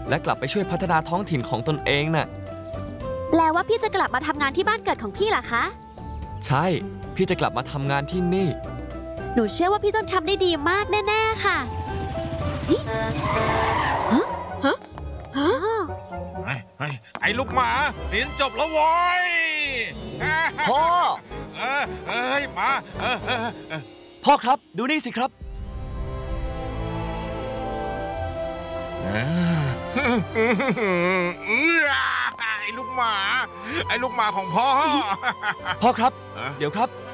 และกลับไปช่วยพัฒนาท้องถิ่นของตนเองน่ะแปลว่าพี่จะกลับมาทำงานที่บ้านเกิดของพี่เหรอคะ ใช่พี่จะกลับมาทำงานที่นี่หนูเชื่อว่าพี่ต้องทำได้ดีมากแน่ๆค่ะฮะฮะฮะไอ้ลูกหมาเรียนจบแล้วโว้ยพ่อมาพ่อครับดูนี่สิครับไอ้ลูกหมาของพ่อพ่อครับเดี๋ยวครับ